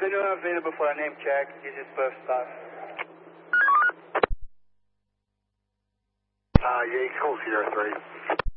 Is anyone available for a name check? This is first class. Yeah, you can call Sierra 3.